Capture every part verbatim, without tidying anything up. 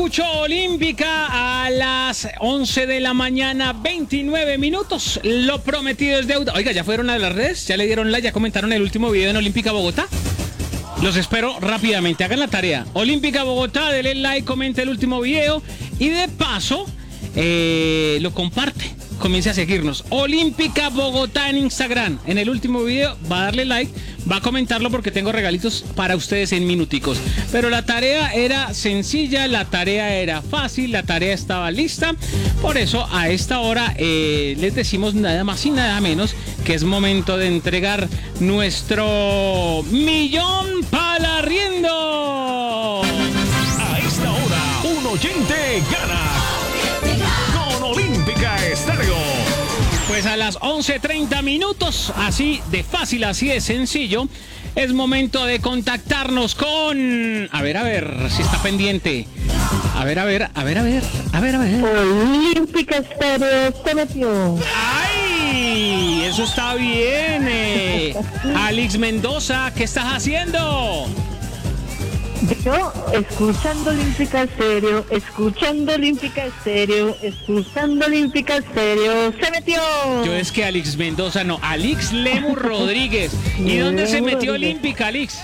escucho Olímpica a las once de la mañana, veintinueve minutos. Lo prometido es deuda. Oiga, ¿ya fueron a las redes? ¿Ya le dieron like? ¿Ya comentaron el último video en Olímpica Bogotá? Los espero rápidamente. Hagan la tarea. Olímpica Bogotá, denle like, comente el último video y de paso eh, lo comparte. Comience a seguirnos. Olímpica Bogotá en Instagram. En el último video va a darle like, va a comentarlo porque tengo regalitos para ustedes en minuticos. Pero la tarea era sencilla, la tarea era fácil, la tarea estaba lista. Por eso a esta hora eh, les decimos nada más y nada menos que es momento de entregar nuestro millón para arriendo. A esta hora, un oyente gana con Olímpica Estéreo. Pues a las once treinta minutos, así de fácil, así de sencillo, es momento de contactarnos con... A ver, a ver, si está pendiente. A ver, a ver, a ver, a ver, a ver, a ver. Olímpica Estéreo se metió. ¡Ay! Eso está bien. Eh. Alex Mendoza, ¿qué estás haciendo? Yo, escuchando Olímpica Estéreo, escuchando Olímpica Estéreo, escuchando Olímpica Estéreo, se metió. Yo es que Alex Mendoza, no, Alex Lemus Rodríguez. ¿Y dónde se metió Olímpica, Alex?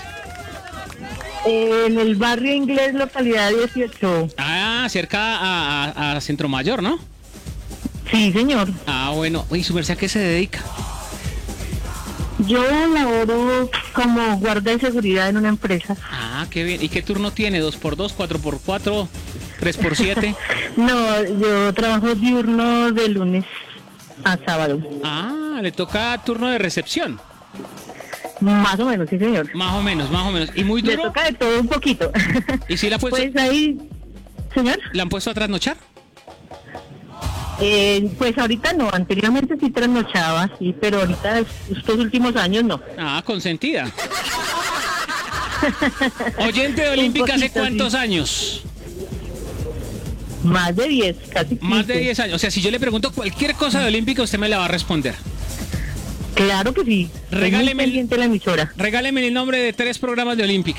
En el barrio inglés, localidad dieciocho. Ah, cerca a, a, a Centro Mayor, ¿no? Sí, señor. Ah, bueno. ¿Y su merced a qué se dedica? Yo laboro como guardia de seguridad en una empresa. Ah, qué bien. ¿Y qué turno tiene? ¿dos por dos, cuatro por cuatro, tres por siete? No, yo trabajo diurno de lunes a sábado. Ah, le toca turno de recepción. Más o menos, sí, señor. Más o menos, más o menos. ¿Y muy Le duro? toca de todo un poquito. ¿Y si la han puesto, Pues ahí, señor. la han puesto a trasnochar? Eh, pues ahorita no, anteriormente sí trasnochaba, sí, pero ahorita estos últimos años no. Ah, consentida. Oyente de Olímpica, ¿hace poquito, cuántos sí. años? Más de diez, casi Más de quince. diez años. O sea, si yo le pregunto cualquier cosa de Olímpica, usted me la va a responder. Claro que sí. Regáleme Estoy muy pendiente de la emisora. Regáleme el nombre de tres programas de Olímpica.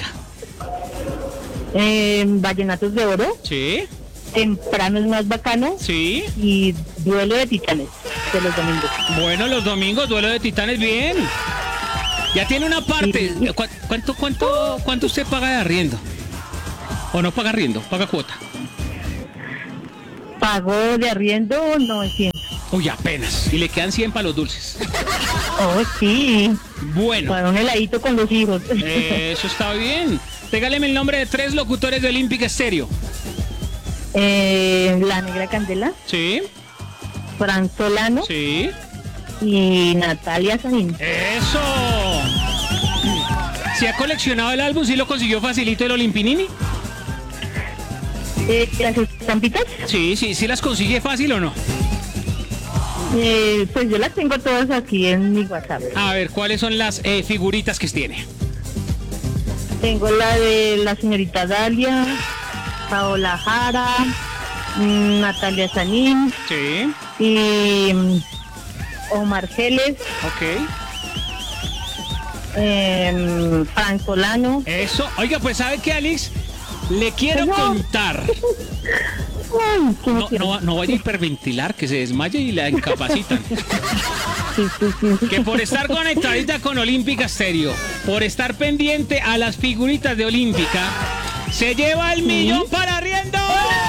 Eh, Vallenatos de Oro, Sí, Temprano es más bacano sí. y Duelo de Titanes de los domingos. Bueno, los domingos, duelo de titanes, bien. Ya tiene una parte. Sí. ¿Cu- ¿Cuánto, cuánto, cuánto usted paga de arriendo? ¿O no paga arriendo? ¿Paga cuota? Pago de arriendo novecientos. Uy, apenas. Y le quedan cien para los dulces. Oh, sí. Bueno, Para un heladito con los hijos. eh, eso está bien. Regáleme el nombre de tres locutores de Olímpica Estéreo. eh, La Negra Candela, Sí, Fran Solano sí. y Natalia Sanín. ¡Eso! ¿Se ha coleccionado el álbum? ¿Sí lo consiguió facilito el Olimpinini? Eh, ¿Las estampitas? Sí, sí, ¿sí las consigue fácil o no? Eh, pues yo las tengo todas aquí en mi WhatsApp. A ver, ¿cuáles son las eh, figuritas que tiene? Tengo la de la señorita Dalia, Paola Jara, mm, Natalia Sanín Sí, y mm, Omar Geles, ok. eh, Fran Solano. Eso. Oiga, pues ¿sabe qué, Alex? Le quiero Señor. contar. Ay, qué No, emoción. no, no vaya a hiperventilar, que se desmaye y la incapacitan. Sí, sí, sí, sí. Que por estar conectadita con Olímpica Estéreo, por estar pendiente a las figuritas de Olímpica, se lleva el millón para arriendo.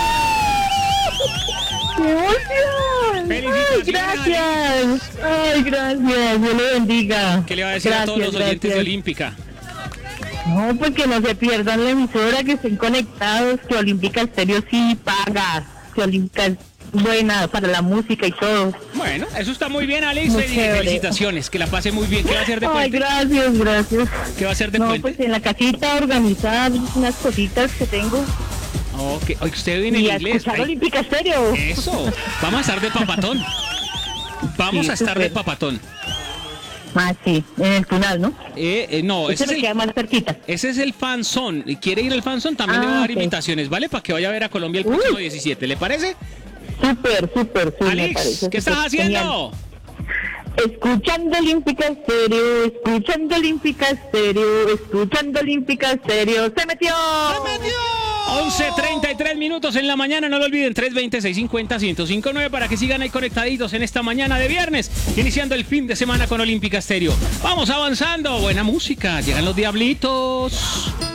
¡Qué emoción! ¡Ay, gracias! ¡Ay, gracias! Dios le bendiga. ¿Qué le va a decir a todos los Gracias, oyentes de gracias. Olímpica? No, pues que no se pierdan la emisora, que estén conectados, que Olímpica Estéreo sí paga, que Olímpica es buena para la música y todo. Bueno, eso está muy bien, Alex. Muy Fel- chévere. Felicitaciones, que la pase muy bien. ¿Qué va a hacer de Ay, puente? gracias, gracias. ¿Qué va a hacer de No, puente? pues en la casita organizar unas cositas que tengo Ok, oye, usted viene y en a inglés. escuchar Ay, Olímpica Estéreo. eso, vamos a estar de papatón. Vamos Sí, a estar de súper. papatón. Ah, sí, en el Tunal, ¿no? Eh, eh, no, ese Ese es, me el, queda más cerquita. ese es el fanzón. ¿Y quiere ir al fanzón? También le voy a Ah, dar ok. invitaciones, ¿vale? Para que vaya a ver a Colombia el Uy. próximo diecisiete. ¿Le parece? Súper, súper, sí, me Alex, parece. ¿qué estás súper haciendo? genial. Escuchando Olímpica Estéreo, escuchando Olímpica Estéreo, escuchando Olímpica Estéreo. ¡Se metió! ¡Se metió! once treinta y tres minutos en la mañana, no lo olviden, tres veinte, seiscientos cincuenta, ciento cinco nueve para que sigan ahí conectaditos en esta mañana de viernes, iniciando el fin de semana con Olímpica Estéreo. Vamos avanzando, buena música, llegan los Diablitos.